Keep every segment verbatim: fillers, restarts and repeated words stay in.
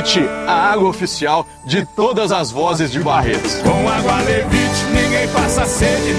Levite, a água oficial de todas as vozes de Barretos. Com água Levite, ninguém passa sede,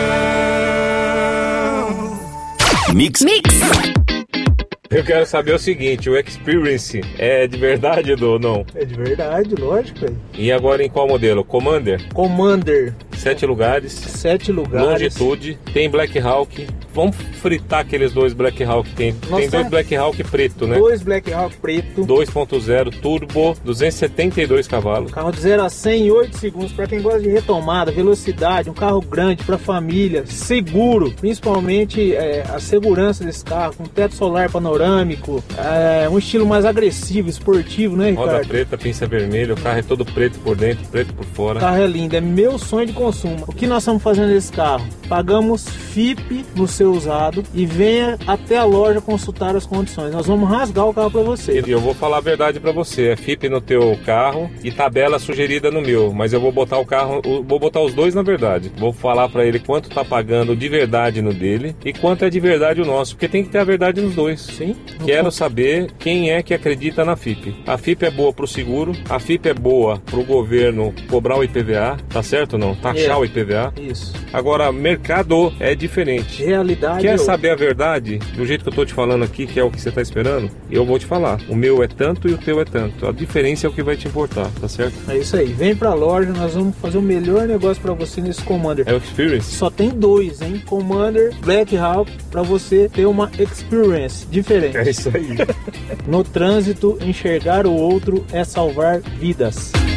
não. Mix. Mix. Eu quero saber o seguinte, o Experience é de verdade ou não? É de verdade, lógico. Véio. E agora em qual modelo? Commander? Commander. Sete lugares. Sete lugares. Longitude. Tem Black Hawk. Vamos fritar aqueles dois Black Hawk. Tem, tem dois Black Hawk preto, né? Dois Black Hawk preto. dois ponto zero turbo, duzentos e setenta e dois cavalos. Carro de zero a cem em oito segundos. Para quem gosta de retomada, velocidade, um carro grande para família, seguro. Principalmente é, a segurança desse carro, com teto solar panorâmico, é, um estilo mais agressivo, esportivo, né, Ricardo? Roda preta, pinça vermelha, o carro é todo preto por dentro, preto por fora. O carro é lindo, é meu sonho de consumo. O que nós estamos fazendo nesse carro? Pagamos F I P no seu usado e venha até a loja consultar as condições. Nós vamos rasgar o carro para você. E eu vou falar a verdade para você, é F I P no teu carro e tabela sugerida no meu, mas eu vou botar o carro, vou botar os dois na verdade. Vou falar para ele quanto tá pagando de verdade no dele e quanto é de verdade o nosso, porque tem que ter a verdade nos dois. Sim. Quero saber quem é que acredita na F I P. A F I P é boa pro seguro, a F I P é boa pro governo cobrar o I P V A, tá certo ou não? Taxar é. o I P V A. Isso. Agora, mercado é diferente. Realidade. Quer é saber a verdade? Do jeito que eu tô te falando aqui, que é o que você tá esperando? Eu vou te falar. O meu é tanto e o teu é tanto. A diferença é o que vai te importar, tá certo? É isso aí. Vem pra loja, nós vamos fazer o melhor negócio pra você nesse Commander. É o Experience? Só tem dois, hein? Commander, Black Hawk, pra você ter uma experience diferente. É isso aí. No trânsito, enxergar o outro é salvar vidas.